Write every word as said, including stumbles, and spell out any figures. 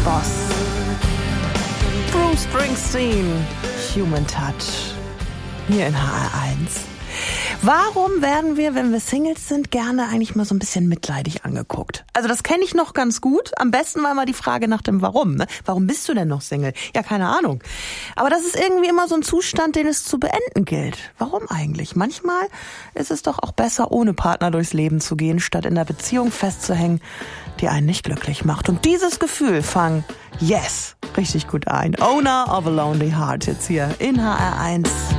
Boss. Bruce Springsteen, Human Touch. Hier in H R eins. Warum werden wir, wenn wir Singles sind, gerne eigentlich mal so ein bisschen mitleidig angeguckt? Also das kenne ich noch ganz gut. Am besten war mal die Frage nach dem Warum. Ne? Warum bist du denn noch Single? Ja, keine Ahnung. Aber das ist irgendwie immer so ein Zustand, den es zu beenden gilt. Warum eigentlich? Manchmal ist es doch auch besser, ohne Partner durchs Leben zu gehen, statt in der Beziehung festzuhängen, die einen nicht glücklich macht. Und dieses Gefühl fang Yes richtig gut ein. Owner of a Lonely Heart jetzt hier in H R eins.